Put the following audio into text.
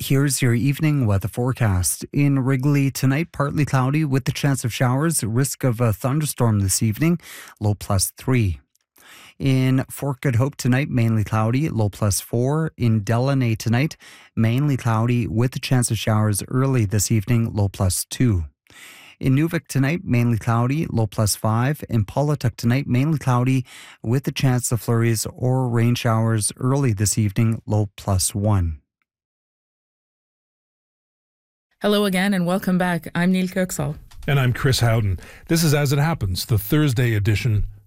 Here's your evening weather forecast. In Wrigley tonight, partly cloudy with the chance of showers, risk of a thunderstorm this evening, low +3. In Fort Good Hope tonight, mainly cloudy, low +4. In Delaney tonight, mainly cloudy with the chance of showers early this evening, low +2. In Nuvik tonight, mainly cloudy, low +5. In Polituck tonight, mainly cloudy with the chance of flurries or rain showers early this evening, low +1. Hello again and welcome back. I'm Neil Kirksall. And I'm Chris Howden. This is As It Happens, the Thursday edition